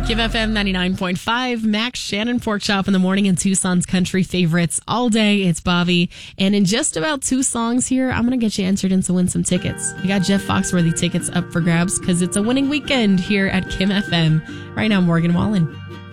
Kim FM 99.5, Max Shannon Pork Chop in the morning and Tucson's country favorites all day. It's Bobby. And in just about 2 songs here, I'm going to get you entered in to win some tickets. We got Jeff Foxworthy tickets up for grabs because it's a winning weekend here at Kim FM. Right now, Morgan Wallen.